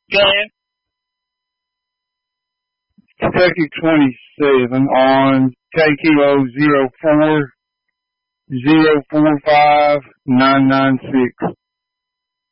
Dan? Kentucky 27 on KQO 04 045 996.